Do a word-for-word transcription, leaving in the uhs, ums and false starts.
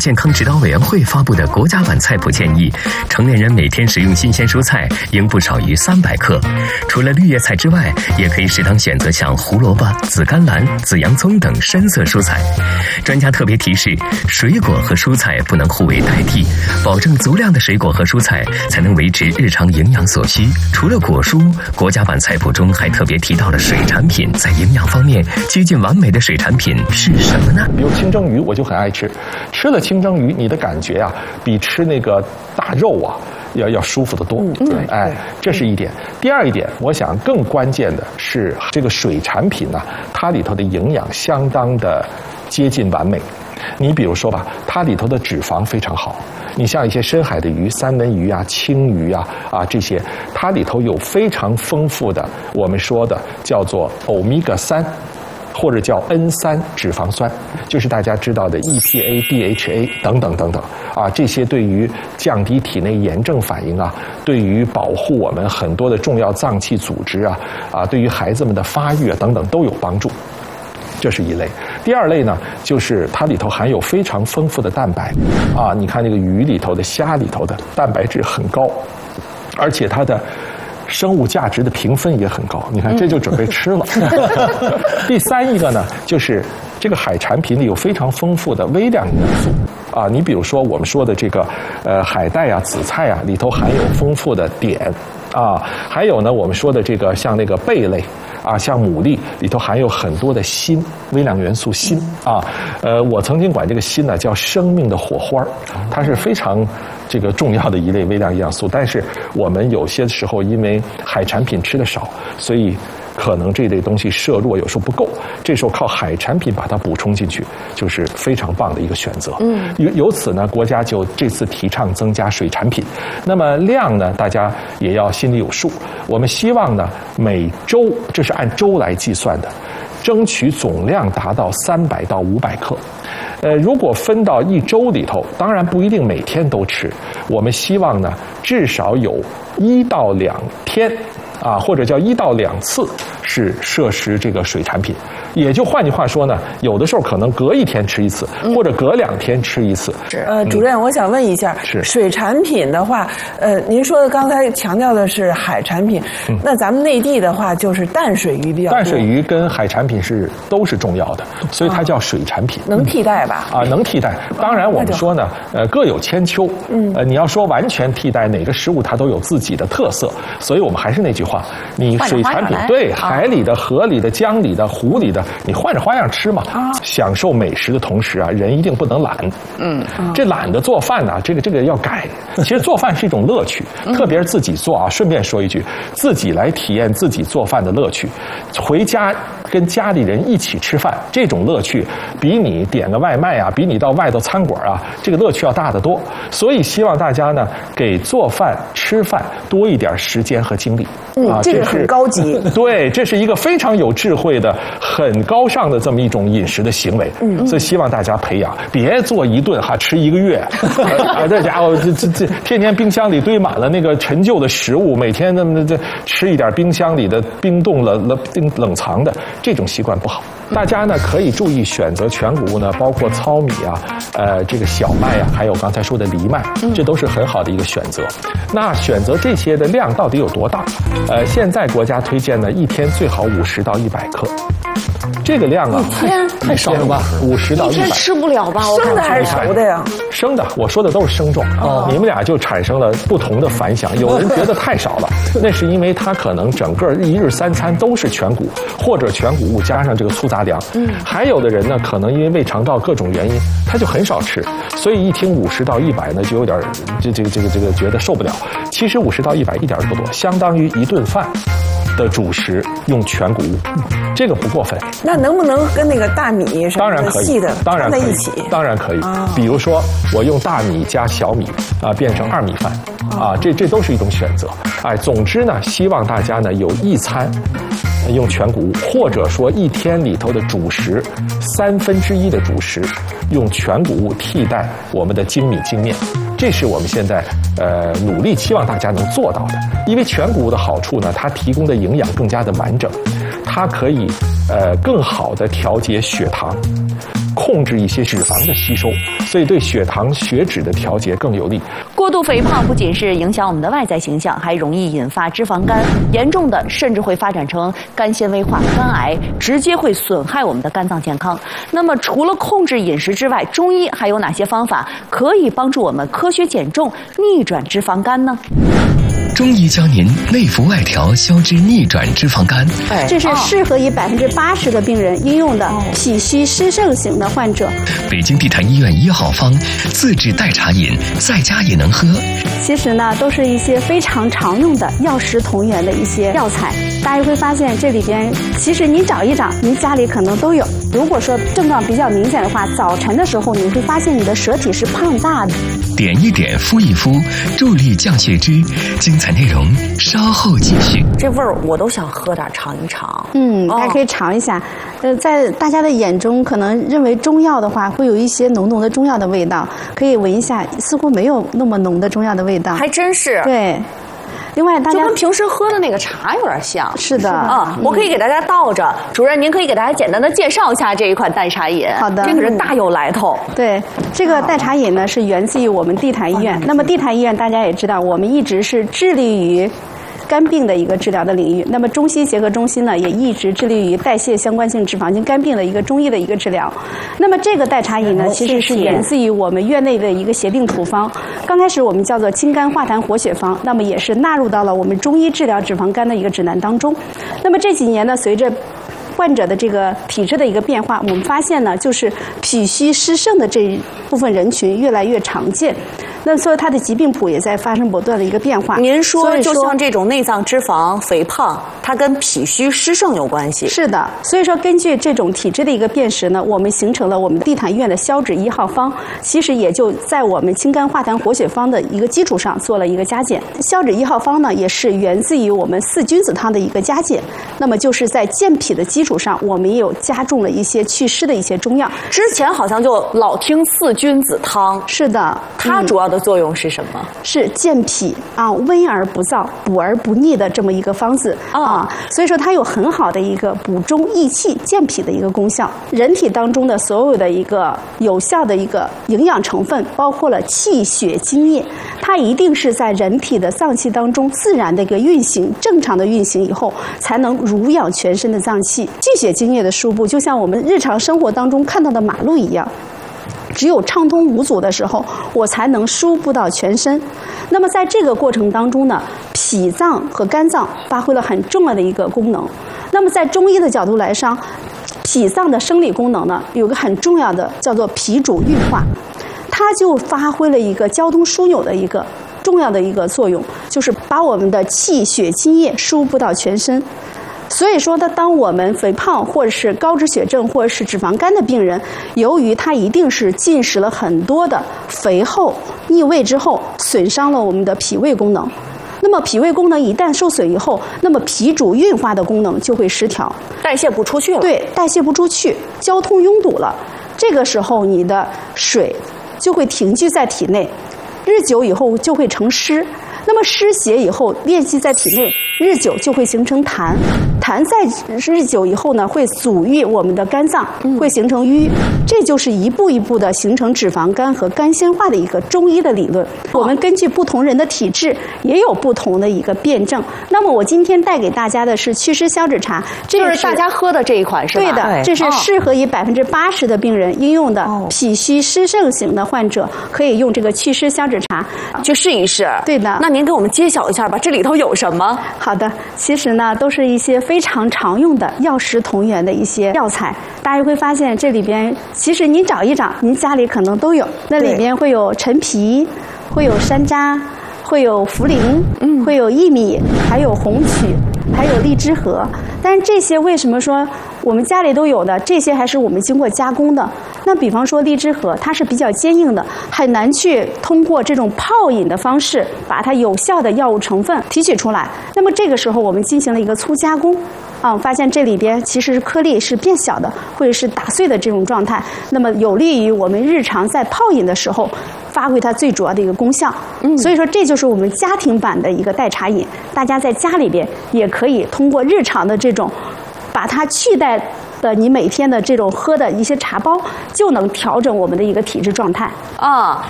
健康指导委员会发布的国家版菜谱建议，成年人每天食用新鲜蔬菜应不少于三百克。除了绿叶菜之外，也可以适当选择像胡萝卜、紫甘蓝、紫洋葱等深色蔬菜。专家特别提示，水果和蔬菜不能互为代替，保证足量的水果和蔬菜，才能维持日常营养所需。除了果蔬，国家版菜谱中还特别提到了水产品，在营养方面接近完美的水产品是什么呢？ 比如清蒸鱼，我就很爱吃。吃了清蒸鱼，你的感觉啊，比吃那个大肉啊要要舒服得多。 嗯嗯， 哎，这是一点。第二一点，我想更关键的是这个水产品呢、啊，它里头的营养相当的接近完美。你比如说吧，它里头的脂肪非常好。你像一些深海的鱼，三文鱼啊、青鱼啊啊这些，它里头有非常丰富的我们说的叫做欧米伽三。或者叫 N 三 脂肪酸，就是大家知道的 E P A、D H A 等等等等啊，这些对于降低体内炎症反应啊，对于保护我们很多的重要脏器组织啊啊，对于孩子们的发育啊等等都有帮助。这是一类。第二类呢，就是它里头含有非常丰富的蛋白啊，你看那个鱼里头的、虾里头的蛋白质很高，而且它的生物价值的评分也很高，你看这就准备吃了。嗯、第三一个呢，就是这个海产品里有非常丰富的微量元素啊，你比如说我们说的这个呃海带啊、紫菜啊，里头含有丰富的碘啊，还有呢我们说的这个像那个贝类啊，像牡蛎里头含有很多的锌，微量元素锌啊，呃，我曾经管这个锌呢叫生命的火花，它是非常这个重要的一类微量营养素，但是我们有些时候因为海产品吃的少，所以可能这类东西摄入有时候不够，这时候靠海产品把它补充进去，就是非常棒的一个选择。嗯，由由此呢，国家就这次提倡增加水产品。那么量呢，大家也要心里有数。我们希望呢，每周这是按周来计算的，争取总量达到三百到五百克。呃，如果分到一周里头，当然不一定每天都吃，我们希望呢，至少有一到两天。啊，或者叫一到两次是摄食这个水产品，也就换句话说呢，有的时候可能隔一天吃一次，嗯、或者隔两天吃一次。 呃，主任，我想问一下， 是水产品的话，呃，您说的刚才强调的是海产品，嗯、那咱们内地的话就是淡水鱼比较多。 淡水鱼跟海产品是都是重要的，所以它叫水产品。 啊、能替代吧？ 啊，能替代。当然我们说呢，呃，各有千秋。嗯。呃，你要说完全替代哪个食物，它都有自己的特色，所以我们还是那句话。你水产品对海里的、河里的、江里的、湖里的，你换着花样吃嘛。啊，享受美食的同时啊，人一定不能懒。嗯，这懒得做饭呢、啊，这个这个要改。其实做饭是一种乐趣，特别是自己做啊。顺便说一句，自己来体验自己做饭的乐趣，回家跟家里人一起吃饭，这种乐趣比你点个外卖啊，比你到外头餐馆啊，这个乐趣要大得多。所以希望大家呢，给做饭、吃饭多一点时间和精力。 嗯，啊、这个很高级。 对，这是一个非常有智慧的、很高尚的这么一种饮食的行为。嗯，所以希望大家培养，别做一顿哈吃一个月。啊，这家伙这这这天天冰箱里堆满了那个陈旧的食物，每天那么这吃一点冰箱里的冰冻了冷冰冷藏的，这种习惯不好。大家呢可以注意选择全谷物呢，包括糙米啊，呃，这个小麦啊，还有刚才说的藜麦，这都是很好的一个选择。那选择这些的量到底有多大？呃，现在国家推荐呢，一天最好五十到一百克。这个量啊， 一天太少了吧？五十到一百， 一天吃不了吧？ 生的还是熟的呀？ 生的，我说的都是生状。哦，你们俩就产生了不同的反响。有人觉得太少了，那是因为他可能整个一日三餐都是全谷，或者全谷物加上这个粗杂粮。嗯，还有的人呢，可能因为胃肠道各种原因，他就很少吃，所以一听五十到一百呢，就有点这这个这个这个觉得受不了。其实五十到一百一点都不多，相当于一顿饭的主食用全谷物，这个不过分。 那能不能跟那个大米什么的细的当然可以， 在一起？ 当然可以。啊、比如说，我用大米加小米啊，变成二米饭啊，这这都是一种选择。哎，总之呢，希望大家呢有一餐用全谷物，或者说一天里头的主食三分之一的主食用全谷物替代我们的精米精面。这是我们现在呃努力期望大家能做到的，因为全谷物的好处呢，它提供的营养更加的完整，它可以呃更好的调节血糖， 控制一些脂肪的吸收，所以对血糖、血脂的调节更有利。 过度肥胖不仅是影响我们的外在形象，还容易引发脂肪肝，严重的甚至会发展成肝纤维化、肝癌，直接会损害我们的肝脏健康。那么，除了控制饮食之外，中医还有哪些方法可以帮助我们科学减重、逆转脂肪肝呢？ 中医教您内服外调，消脂逆转脂肪肝。 这是适合于百分之八十的病人应用的脾虚湿盛型的患者。 北京地坛医院一号方，自制代茶饮，在家也能喝。 其实呢，都是一些非常常用的药食同源的一些药材。大家会发现这里边，其实您找一找，您家里可能都有。如果说症状比较明显的话，早晨的时候你会发现你的舌体是胖大的。 点一点，敷一敷，助力降血脂。精彩内容稍后继续。 这味儿我都想喝点尝一尝。 嗯，大家可以尝一下。呃，在大家的眼中，可能认为中药的话会有一些浓浓的中药的味道，可以闻一下，似乎没有那么浓的中药的味道。 还真是。 对。另外，大家就跟平时喝的那个茶有点像。 是的啊，我可以给大家倒着。主任，您可以给大家简单的介绍一下这一款代茶饮。 好的， 这个是大有来头。 对，这个代茶饮呢是源自于我们地坛医院。那么地坛医院大家也知道，我们一直是致力于肝病的一个治疗的领域。那么中西结合中心呢，也一直致力于代谢相关性脂肪性肝病的一个中医的一个治疗。那么这个代茶饮呢，其实是源自于我们院内的一个协定处方。刚开始我们叫做清肝化痰活血方，那么也是纳入到了我们中医治疗脂肪肝的一个指南当中。那么这几年呢，随着患者的这个体质的一个变化，我们发现呢，就是脾虚湿盛的这一部分人群越来越常见。那所以它的疾病谱也在发生不断的一个变化。 您说，就像这种内脏脂肪肥胖，它跟脾虚湿盛有关系？ 是的。所以说，根据这种体质的一个辨识呢，我们形成了我们地坛医院的消脂一号方，其实也就在我们清肝化痰活血方的一个基础上做了一个加减。消脂一号方呢，也是源自于我们四君子汤的一个加减。那么就是在健脾的基础上，我们也有加重了一些祛湿的一些中药。 之前好像就老听四君子汤。 是的， 它主要的作用是什么？ 是健脾啊，温而不燥，补而不腻的这么一个方子、哦、啊，所以说它有很好的一个补中益气、健脾的一个功效。人体当中的所有的一个有效的一个营养成分，包括了气血津液，它一定是在人体的脏器当中自然的一个运行、正常的运行以后，才能濡养全身的脏器。气血津液的输布，就像我们日常生活当中看到的马路一样。只有畅通无阻的时候，我才能输布到全身。那么在这个过程当中呢，脾脏和肝脏发挥了很重要的一个功能。那么在中医的角度来上，脾脏的生理功能呢，有个很重要的叫做脾主运化，它就发挥了一个交通枢纽的一个重要的一个作用，就是把我们的气血津液输布到全身。所以说，当我们肥胖或者是高脂血症或者是脂肪肝的病人，由于他一定是进食了很多的肥厚逆胃之后，损伤了我们的脾胃功能。那么脾胃功能一旦受损以后，那么脾主运化的功能就会失调， 代谢不出去了。 对，代谢不出去，交通拥堵了。这个时候，你的水就会停聚在体内，日久以后就会成湿。那么湿邪以后累积在体内，日久就会形成痰，痰在日久以后呢，会阻郁我们的肝脏，会形成瘀，这就是一步一步的形成脂肪肝和肝纤化的一个中医的理论。我们根据不同人的体质，也有不同的一个辩证。那么我今天带给大家的是祛湿消脂茶，这就是大家喝的这一款是吧？ 对的，这是适合于百分之八十的病人应用的脾虚湿盛型的患者，可以用这个祛湿消脂茶去试一试。 对的。 那您给我们揭晓一下吧，这里头有什么？ 好的，其实呢都是一些非常常用的药食同源的一些药材。大家会发现这里边，其实您找一找，您家里可能都有。那里边会有陈皮，会有山楂，会有茯苓，嗯，会有薏米，还有红曲，还有荔枝核。但是这些为什么说我们家里都有的？这些还是我们经过加工的。那比方说荔枝核，它是比较坚硬的，很难去通过这种泡饮的方式把它有效的药物成分提取出来。那么这个时候我们进行了一个粗加工。啊，发现这里边其实颗粒是变小的，或者是打碎的这种状态，那么有利于我们日常在泡饮的时候发挥它最主要的一个功效。嗯，所以说这就是我们家庭版的一个代茶饮，大家在家里边也可以通过日常的这种，把它去代的你每天的这种喝的一些茶包，就能调整我们的一个体质状态。 啊，